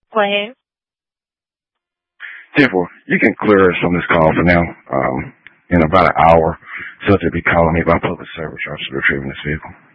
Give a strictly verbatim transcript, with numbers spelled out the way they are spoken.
Go ahead. Therefore, you can clear us from this call for now. Um, in about an hour, so they'll be calling me about public service officer retrieving this vehicle.